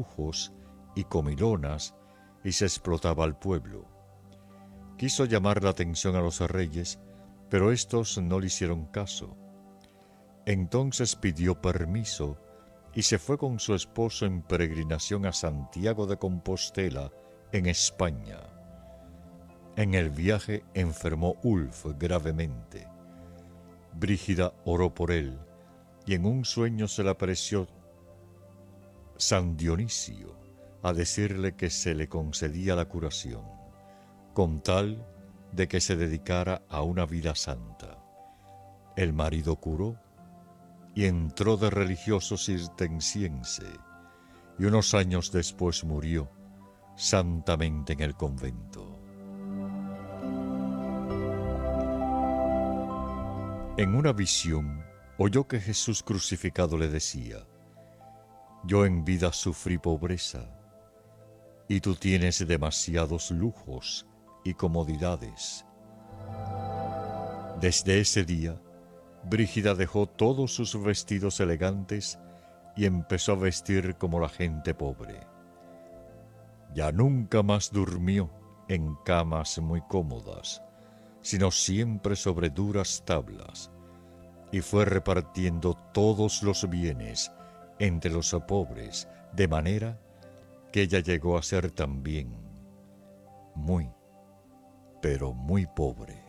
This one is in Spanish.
lujos y comilonas y se explotaba al pueblo. Quiso llamar la atención a los reyes, pero estos no le hicieron caso. Entonces pidió permiso y se fue con su esposo en peregrinación a Santiago de Compostela, en España. En el viaje enfermó Ulf gravemente. Brígida oró por él, y en un sueño se le apareció San Dionisio a decirle que se le concedía la curación, con tal de que se dedicara a una vida santa. El marido curó y entró de religioso cisterciense, y unos años después murió santamente en el convento. En una visión oyó que Jesús crucificado le decía: yo en vida sufrí pobreza, y tú tienes demasiados lujos y comodidades. Desde ese día, Brígida dejó todos sus vestidos elegantes y empezó a vestir como la gente pobre. Ya nunca más durmió en camas muy cómodas, sino siempre sobre duras tablas, y fue repartiendo todos los bienes entre los pobres, de manera que ella llegó a ser también muy, pero muy pobre.